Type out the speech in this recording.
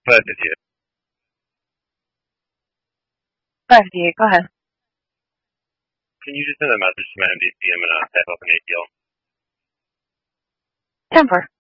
558. 558, go ahead. Can you just send a message to my MDC? I'm going to type up an APL. 10-4.